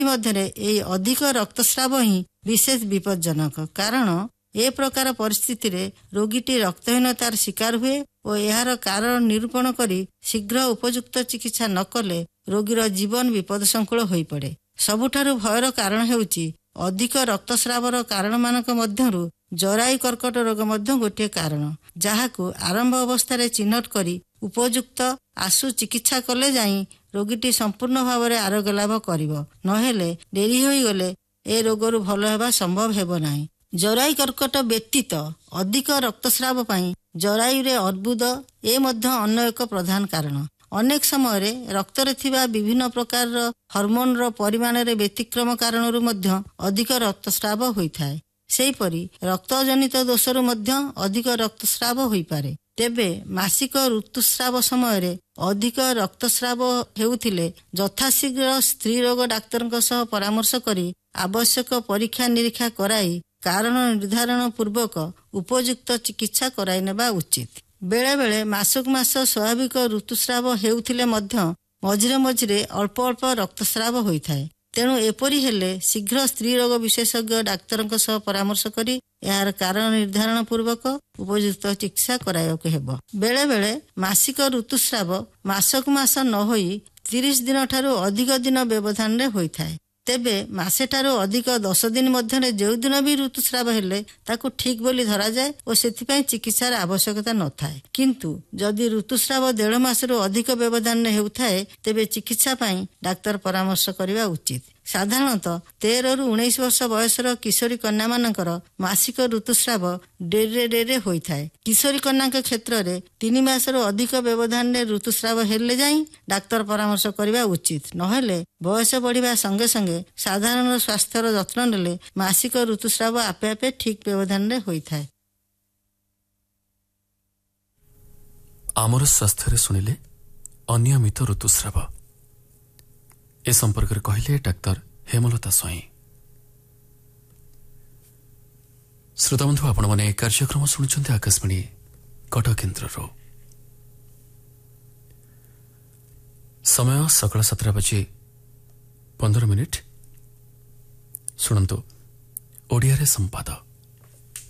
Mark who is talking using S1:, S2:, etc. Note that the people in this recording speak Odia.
S1: ମଧ୍ୟରେ ଏହି ଅଧିକ ରକ୍ତସ୍ରାବ ହିଁ ବିଶେଷ ବିପଜ୍ଜନକ। କାରଣ ଏ ପ୍ରକାର ପରିସ୍ଥିତିରେ ରୋଗୀଟି ରକ୍ତହୀନତାର ଶିକାର ହୁଏ ଓ ଏହାର କାରଣ ନିରୂପଣ କରି ଶୀଘ୍ର ଉପଯୁକ୍ତ ଚିକିତ୍ସା ନ କଲେ ରୋଗୀର ଜୀବନ ବିପଦସଂକୁଳ ହୋଇପଡ଼େ। ସବୁଠାରୁ ଭୟର କାରଣ ହେଉଛି ଅଧିକ ରକ୍ତସ୍ରାବର କାରଣମାନଙ୍କ ମଧ୍ୟରୁ ଜରାୟୁ କର୍କଟ ରୋଗ ମଧ୍ୟ ଗୋଟିଏ କାରଣ, ଯାହାକୁ ଆରମ୍ଭ ଅବସ୍ଥାରେ ଚିହ୍ନଟ କରି ଉପଯୁକ୍ତ ଆଶୁ ଚିକିତ୍ସା କଲେ ଯାଇ ରୋଗୀଟି ସମ୍ପୂର୍ଣ୍ଣ ଭାବରେ ଆରୋଗ୍ୟ ଲାଭ କରିବ। ନହେଲେ ଡେରି ହୋଇଗଲେ ଏ ରୋଗରୁ ଭଲ ହେବା ସମ୍ଭବ ହେବ ନାହିଁ। ଜରାୟୁ କର୍କଟ ବ୍ୟତୀତ ଅଧିକ ରକ୍ତସ୍ରାବ ପାଇଁ ଜରାୟୁରେ ଅର୍ବୁଦ ଏ ମଧ୍ୟ ଅନ୍ୟ ଏକ ପ୍ରଧାନ କାରଣ। ଅନେକ ସମୟରେ ରକ୍ତରେ ଥିବା ବିଭିନ୍ନ ପ୍ରକାରର ହରମୋନର ପରିମାଣରେ ବ୍ୟତିକ୍ରମ କାରଣରୁ ମଧ୍ୟ ଅଧିକ ରକ୍ତସ୍ରାବ ହୋଇଥାଏ। ସେହିପରି ରକ୍ତଜନିତ ଦୋଷରୁ ମଧ୍ୟ ଅଧିକ ରକ୍ତସ୍ରାବ ହୋଇପାରେ। ତେବେ ମାସିକ ଋତୁସ୍ରାବ ସମୟରେ ଅଧିକ ରକ୍ତସ୍ରାବ ହେଉଥିଲେ ଯଥାଶୀଘ୍ର ସ୍ତ୍ରୀ ରୋଗ ଡାକ୍ତରଙ୍କ ସହ ପରାମର୍ଶ କରି ଆବଶ୍ୟକ ପରୀକ୍ଷା ନିରୀକ୍ଷା କରାଇ କାରଣ ନିର୍ଦ୍ଧାରଣ ପୂର୍ବକ ଉପଯୁକ୍ତ ଚିକିତ୍ସା କରାଇ ନେବା ଉଚିତ। ବେଳେବେଳେ ମାସକୁ ମାସ ସ୍ୱାଭାବିକ ଋତୁସ୍ରାବ ହେଉଥିଲେ ମଧ୍ୟ ମଝିରେ ମଝିରେ ଅଳ୍ପ ଅଳ୍ପ ରକ୍ତସ୍ରାବ ହୋଇଥାଏ। ତେଣୁ ଏପରି ହେଲେ ଶୀଘ୍ର ସ୍ତ୍ରୀ ରୋଗ ବିଶେଷଜ୍ଞ ଡାକ୍ତରଙ୍କ ସହ ପରାମର୍ଶ କରି ଏହାର କାରଣ ନିର୍ଦ୍ଧାରଣ ପୂର୍ବକ ଉପଯୁକ୍ତ ଚିକିତ୍ସା କରାଇବାକୁ ହେବ। ବେଳେବେଳେ ମାସିକ ଋତୁସ୍ରାବ ମାସକୁ ମାସ ନ ହୋଇ 30 ଦିନ ଠାରୁ ଅଧିକ ଦିନ ବ୍ୟବଧାନରେ ହୋଇଥାଏ। ତେବେ ମାସେଠାରୁ ଅଧିକ 10 ଦିନ ମଧ୍ୟରେ ଯେଉଁଦିନ ବି ଋତୁସ୍ରାବ ହେଲେ ତାକୁ ଠିକ୍ ବୋଲି ଧରାଯାଏ ଓ ସେଥିପାଇଁ ଚିକିତ୍ସାର ଆବଶ୍ୟକତା ନଥାଏ। କିନ୍ତୁ ଯଦି ଋତୁସ୍ରାବ 1.5 ମାସରୁ ଅଧିକ ବ୍ୟବଧାନରେ ହେଉଥାଏ ତେବେ ଚିକିତ୍ସା ପାଇଁ ଡାକ୍ତର ପରାମର୍ଶ କରିବା ଉଚିତ। ସାଧାରଣତଃ 13ରୁ 19 ବର୍ଷ ବୟସର କିଶୋରୀ କନ୍ୟାମାନଙ୍କର ମାସିକ ଋତୁସ୍ରାବ ଡେରିରେ ହୋଇଥାଏ। କିଶୋରୀ କନ୍ୟାଙ୍କ କ୍ଷେତ୍ରରେ 3 ମାସରୁ ଅଧିକ ବ୍ୟବଧାନରେ ଋତୁସ୍ରାବ ହେଲେ ଯାଇ ଡାକ୍ତର ପରାମର୍ଶ କରିବା ଉଚିତ। ନହେଲେ ବୟସ ବଢ଼ିବା ସଙ୍ଗେ ସଙ୍ଗେ ସାଧାରଣ ସ୍ୱାସ୍ଥ୍ୟର ଯତ୍ନ ନେଲେ ମାସିକ ଋତୁସ୍ରାବ ଆପେ ଆପେ ଠିକ୍ ବ୍ୟବଧାନରେ ହୋଇଥାଏ।
S2: ଆମର ସ୍ୱାସ୍ଥ୍ୟରେ ଶୁଣିଲେ ଅନିୟମିତ ଋତୁସ୍ରାବ ଏ ସମ୍ପର୍କରେ କହିଲେ ଡାକ୍ତର ହେମଲତା ସ୍ୱାଇଁ। ଶ୍ରୋତାବନ୍ଧୁ, ଆପଣମାନେ କାର୍ଯ୍ୟକ୍ରମ ଶୁଣୁଛନ୍ତି ଆକାଶବାଣୀ କଟକ କେନ୍ଦ୍ରରୁ। ସମୟ ସକାଳ 7:15। ଶୁଣନ୍ତୁ ଓଡ଼ିଆରେ ସମ୍ବାଦ।